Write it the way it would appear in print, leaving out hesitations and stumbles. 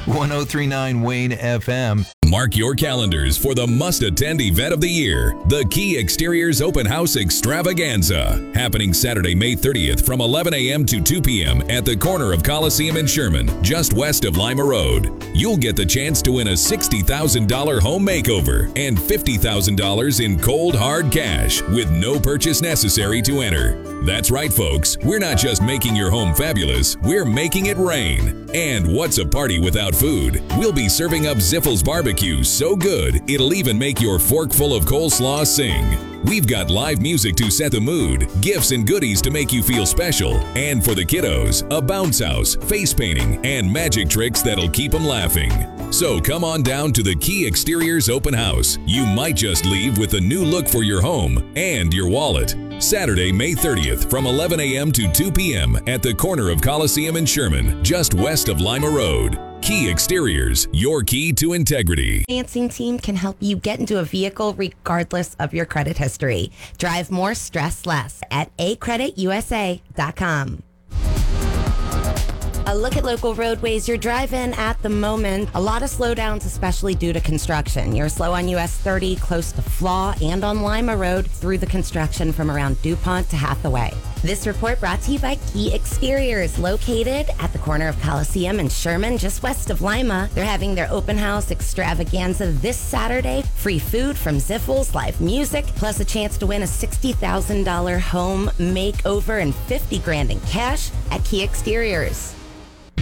1039 Wayne FM. Mark your calendars for the must-attend event of the year, the Key Exteriors Open House Extravaganza, happening Saturday, May 30th from 11 a.m. to 2 p.m. at the corner of Coliseum and Sherman, just west of Lima Road. You'll get the chance to win a $60,000 home makeover and $50,000 in cold, hard cash with no purchase necessary to enter. That's right, folks. We're not just making your home fabulous, we're making it rain. And what's a party without food? We'll be serving up Ziffle's barbecue so good, it'll even make your fork full of coleslaw sing. We've got live music to set the mood, gifts and goodies to make you feel special, and for the kiddos, a bounce house, face painting, and magic tricks that'll keep them laughing. So come on down to the Key Exteriors Open House. You might just leave with a new look for your home and your wallet. Saturday, May 30th from 11 a.m. to 2 p.m. at the corner of Coliseum and Sherman, just west of Lima Road. Key Exteriors, your key to integrity. Financing team can help you get into a vehicle regardless of your credit history. Drive more, stress less at acreditusa.com. A look at local roadways you're driving at the moment. A lot of slowdowns, especially due to construction. You're slow on US 30, close to Flaw, and on Lima Road through the construction from around DuPont to Hathaway. This report brought to you by Key Exteriors, located at the corner of Coliseum and Sherman, just west of Lima. They're having their open house extravaganza this Saturday. Free food from Ziffle's, live music, plus a chance to win a $60,000 home makeover and $50,000 in cash at Key Exteriors.